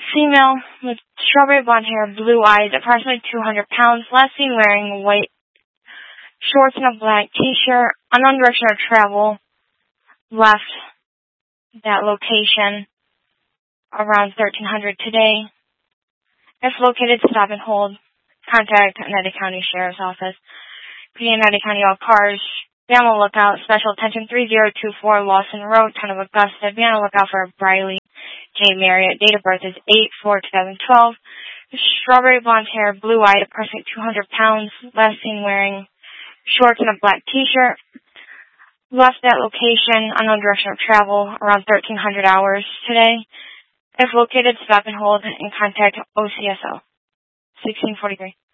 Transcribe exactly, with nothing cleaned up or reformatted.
Female with strawberry blonde hair, blue eyes, approximately two hundred pounds, last seen wearing white shorts and a black t-shirt. Unknown direction of travel, left that location around thirteen hundred today. If located, stop and hold. Contact Oneida County Sheriff's Office. P D Oneida County, all cars. Be on the lookout. Special attention three zero two four Lawson Road, Town of Augusta. Be on the lookout for Briley J. Marriott. Date of birth is eight four twenty twelve. Strawberry blonde hair, blue eyed, approximately two hundred pounds. Last seen wearing shorts and a black t-shirt. Left that location, unknown direction of travel, around thirteen hundred hours today. If located, stop and hold and contact O C S O. sixteen forty-three.